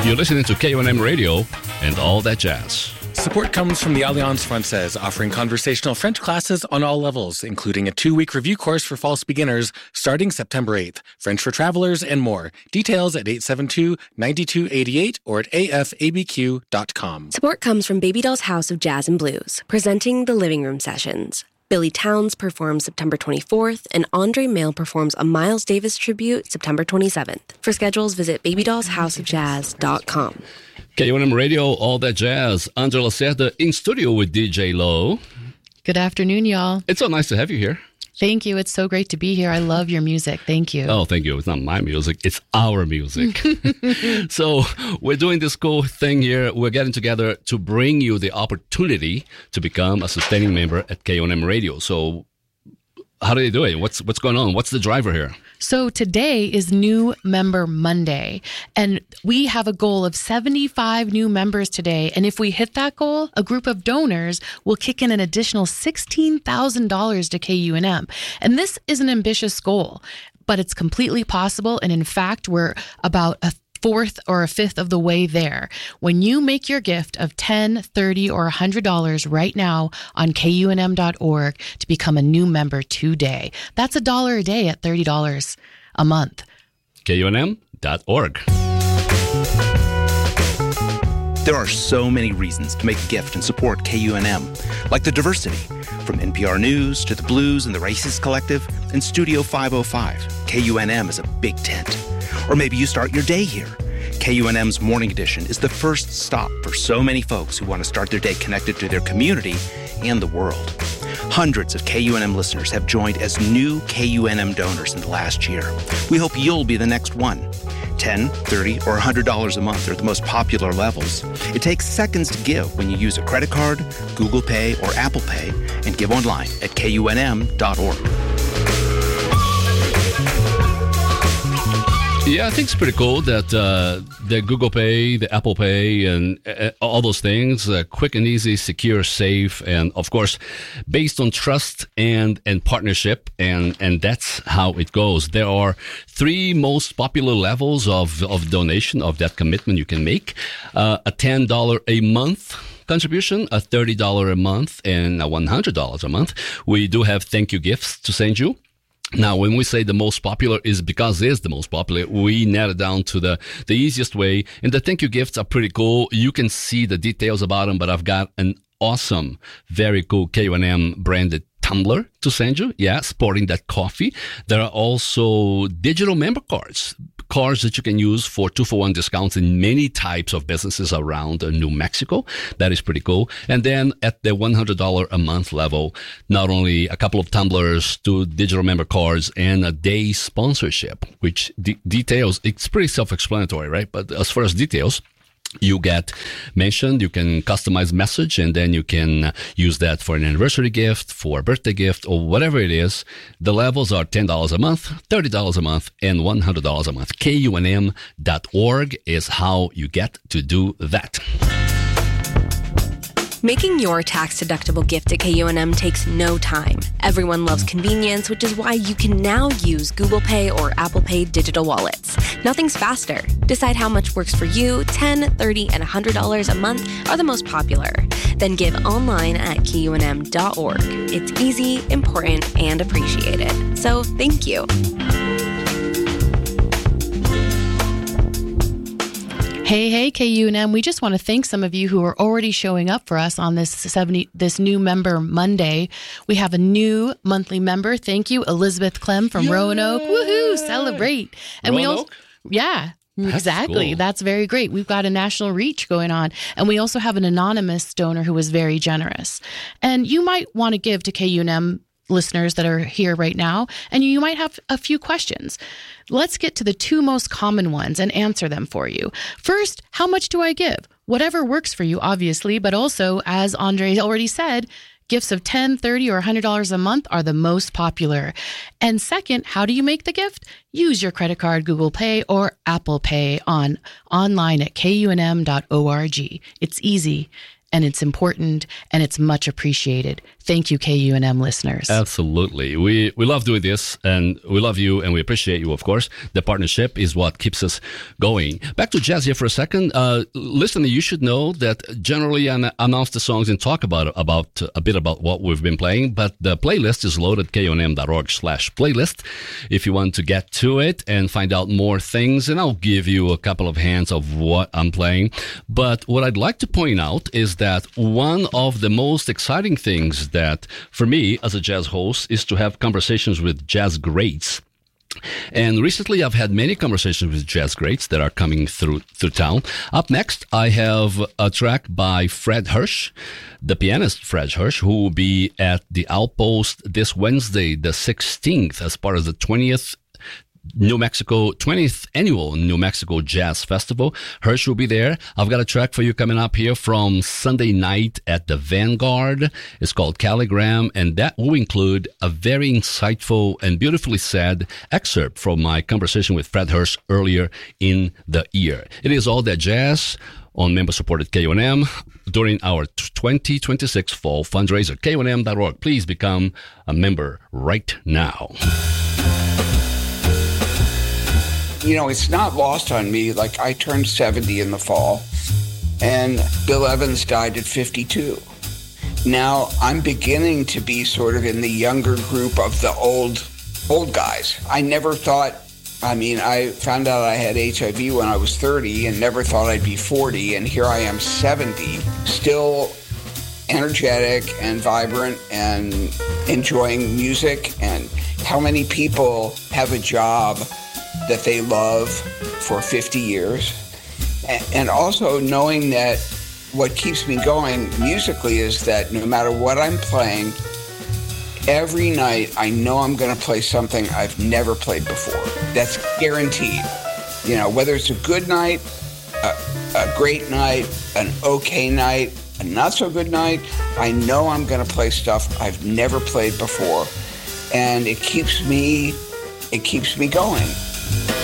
You're listening to KUNM Radio and all that jazz. Support comes from the Alliance Française, offering conversational French classes on all levels, including a 2-week review course for false beginners starting September 8th, French for travelers, and more. Details at 872-9288 or at afabq.com. Support comes from Baby Doll's House of Jazz and Blues, presenting the Living Room Sessions. Billy Towns performs September 24th, and Andre Male performs a Miles Davis tribute September 27th. For schedules, visit babydollshouseofjazz.com. KUNM Radio, all that jazz. Andre Lacerda in studio with DJ Low. Good afternoon, y'all. It's so nice to have you here. Thank you. It's so great to be here. I love your music. Thank you. Oh, thank you. It's not my music. It's our music. So we're doing this cool thing here. We're getting together to bring you the opportunity to become a sustaining member at KUNM Radio. So how do they do it? What's going on? What's the driver here? So today is New Member Monday, and we have a goal of 75 new members today. And if we hit that goal, a group of donors will kick in an additional $16,000 to KUNM. And this is an ambitious goal, but it's completely possible. And in fact, we're about a fourth or a fifth of the way there. When you make your gift of $10, $30, or $100 right now on KUNM.org to become a new member today, that's $1 a day at $30 a month. KUNM.org. There are so many reasons to make a gift and support KUNM, like the diversity, from NPR News to the Blues and the Races Collective and Studio 505. KUNM is a big tent. Or maybe you start your day here. KUNM's Morning Edition is the first stop for so many folks who want to start their day connected to their community and the world. Hundreds of KUNM listeners have joined as new KUNM donors in the last year. We hope you'll be the next one. $10, $30, or $100 a month are the most popular levels. It takes seconds to give when you use a credit card, Google Pay, or Apple Pay, and give online at KUNM.org. Yeah, I think it's pretty cool that the Google Pay, the Apple Pay, and all those things, quick and easy, secure, safe, and of course, based on trust and partnership, and that's how it goes. There are 3 most popular levels of donation, of that commitment you can make. A $10 a month contribution, a $30 a month, and a $100 a month. We do have thank you gifts to send you. Now, when we say the most popular is because it's the most popular, we narrow it down to the easiest way. And the thank you gifts are pretty cool. You can see the details about them, but I've got an awesome, very cool KUNM branded tumbler to send you. Yeah, sporting that coffee. There are also digital member cards that you can use for 2-for-1 discounts in many types of businesses around New Mexico. That is pretty cool. And then at the $100 a month level, not only a couple of tumblers, 2 digital member cards, and a day sponsorship, which details, it's pretty self-explanatory, right? But as far as details, you get mentioned, you can customize message, and then you can use that for an anniversary gift, for a birthday gift, or whatever it is. The levels are $10 a month, $30 a month, and $100 a month. KUNM.org is how you get to do that. Making your tax-deductible gift at KUNM takes no time. Everyone loves convenience, which is why you can now use Google Pay or Apple Pay digital wallets. Nothing's faster. Decide how much works for you. $10, $30, and $100 a month are the most popular. Then give online at KUNM.org. It's easy, important, and appreciated. So thank you. Hey, KUNM, we just want to thank some of you who are already showing up for us on this New Member Monday. We have a new monthly member. Thank you, Elizabeth Clem from Roanoke. Woohoo! Celebrate. And Roanoke? Exactly. Cool. That's very great. We've got a national reach going on. And we also have an anonymous donor who was very generous. And you might want to give to KUNM listeners that are here right now, and you might have a few questions. Let's get to the 2 most common ones and answer them for you. First, how much do I give? Whatever works for you, obviously, but also, as Andre already said, gifts of $10, $30, or $100 a month are the most popular. And second, how do you make the gift? Use your credit card, Google Pay, or Apple Pay online at KUNM.org. It's easy and it's important, and it's much appreciated. Thank you, KUNM listeners. Absolutely. We love doing this, and we love you, and we appreciate you, of course. The partnership is what keeps us going. Back to jazz here for a second. Listener, you should know that generally I announce the songs and talk about a bit about what we've been playing, but the playlist is loaded at kunm.org/playlist if you want to get to it and find out more things, and I'll give you a couple of hands of what I'm playing. But what I'd like to point out is that one of the most exciting things that for me as a jazz host is to have conversations with jazz greats. And recently I've had many conversations with jazz greats that are coming through town. Up next, I have a track by Fred Hersch, the pianist Fred Hersch, who will be at the Outpost this Wednesday, the 16th, as part of the 20th annual New Mexico Jazz Festival. Hersch will be there. I've got a track for you coming up here from Sunday night at the Vanguard. It's called Calligram, and that will include a very insightful and beautifully said excerpt from my conversation with Fred Hersch earlier in the year. It is all that jazz on member-supported KUNM during our 2026 fall fundraiser. KUNM.org. Please become a member right now. You know, it's not lost on me. Like, I turned 70 in the fall, and Bill Evans died at 52. Now, I'm beginning to be sort of in the younger group of the old guys. I never thought, I found out I had HIV when I was 30 and never thought I'd be 40, and here I am 70, still energetic and vibrant and enjoying music. And how many people have a job that they love for 50 years, and also knowing that what keeps me going musically is that no matter what I'm playing, every night I know I'm going to play something I've never played before. That's guaranteed. You know, whether it's a good night, a great night, an okay night, a not so good night, I know I'm going to play stuff I've never played before, and it keeps me going.